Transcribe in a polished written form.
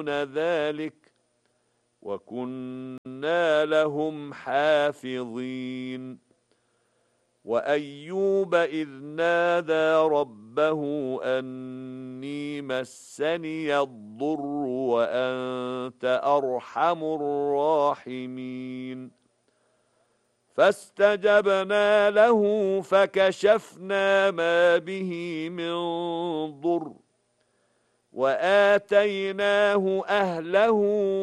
ذلك وكنا لهم حافظين. وأيوب إذ نادى ربه أني مسني الضر وأنت أرحم الراحمين. فاستجبنا له فكشفنا ما به من ضر وآتيناه أهله